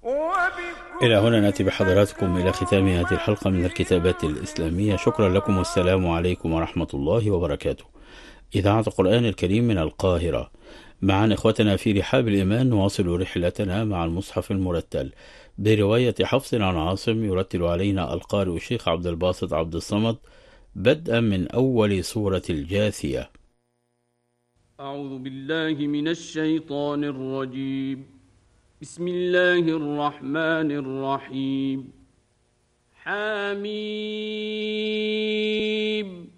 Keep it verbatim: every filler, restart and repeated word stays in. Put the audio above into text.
إلى هنا نأتي بحضراتكم إلى ختام هذه الحلقة من الكتابات الإسلامية. شكرا لكم والسلام عليكم ورحمة الله وبركاته. إذاعة القرآن الكريم من القاهرة، معا إخوتنا في رحاب الإيمان نواصل رحلتنا مع المصحف المرتل برواية حفص عن عاصم. يرتل علينا القارئ الشيخ عبد الباسط عبد الصمد بدءا من أول سورة الجاثية. أعوذ بالله من الشيطان الرجيم. بسم الله الرحمن الرحيم. حميم